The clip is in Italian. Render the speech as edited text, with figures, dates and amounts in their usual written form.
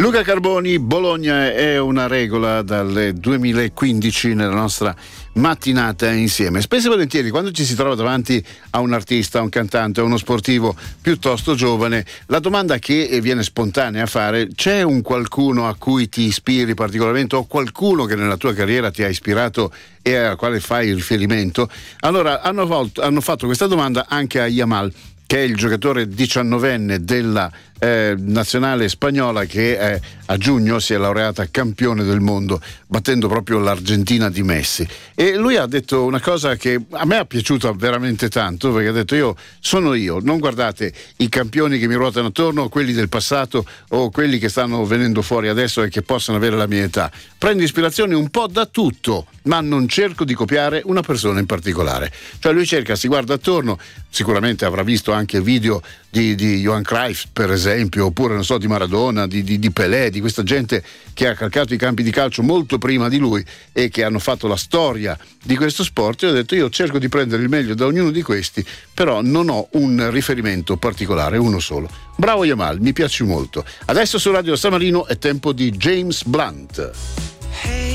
Luca Carboni, Bologna è una regola dal 2015 nella nostra mattinata insieme. Spesso e volentieri quando ci si trova davanti a un artista, a un cantante, a uno sportivo piuttosto giovane, la domanda che viene spontanea a fare: c'è un qualcuno a cui ti ispiri particolarmente, o qualcuno che nella tua carriera ti ha ispirato e al quale fai riferimento? Allora hanno fatto questa domanda anche a Yamal, che è il giocatore 19enne della nazionale spagnola, che a giugno si è laureata campione del mondo battendo proprio l'Argentina di Messi. E lui ha detto una cosa che a me è piaciuta veramente tanto, perché ha detto: sono io, non guardate i campioni che mi ruotano attorno, o quelli del passato o quelli che stanno venendo fuori adesso e che possono avere la mia età. Prendo ispirazione un po' da tutto, ma non cerco di copiare una persona in particolare. Cioè lui si guarda attorno, sicuramente avrà visto anche video di Johan Cruyff, per esempio, oppure non so, di Maradona, di Pelé, di questa gente che ha calcato i campi di calcio molto prima di lui e che hanno fatto la storia di questo sport. E ho detto: io cerco di prendere il meglio da ognuno di questi, però non ho un riferimento particolare, uno solo. Bravo Yamal, mi piaci molto. Adesso su Radio San Marino è tempo di James Blunt.